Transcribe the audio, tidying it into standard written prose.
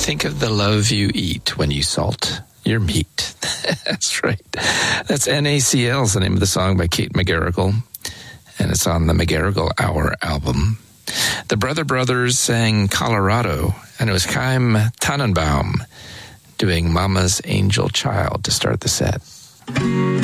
Think of the love you eat when you salt your meat. That's right. That's NaCl is the name of the song by Kate McGarrigle, and it's on the McGarrigle Hour album. The Brother Brothers sang Colorado, and it was Chaim Tannenbaum doing Mama's Angel Child to start the set.